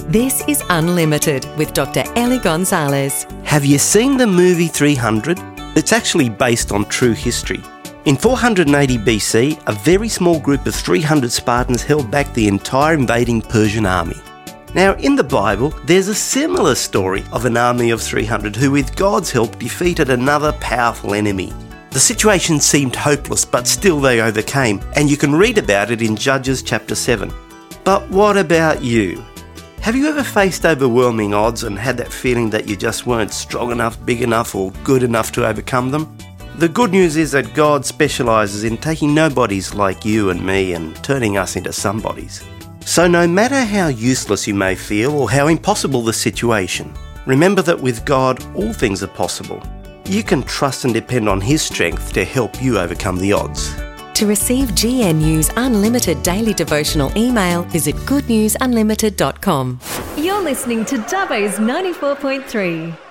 This is Unlimited with Dr. Ellie Gonzalez. Have you seen the movie 300? It's actually based on true history. In 480 BC, a very small group of 300 Spartans held back the entire invading Persian army. Now, in the Bible, there's a similar story of an army of 300 who, with God's help, defeated another powerful enemy. The situation seemed hopeless, but still they overcame, and you can read about it in Judges chapter 7. But what about you? Have you ever faced overwhelming odds and had that feeling that you just weren't strong enough, big enough, or good enough to overcome them? The good news is that God specialises in taking nobodies like you and me and turning us into somebodies. So no matter how useless you may feel or how impossible the situation, remember that with God all things are possible. You can trust and depend on His strength to help you overcome the odds. To receive GNU's Unlimited Daily Devotional email, visit goodnewsunlimited.com. You're listening to Dubbo's 94.3.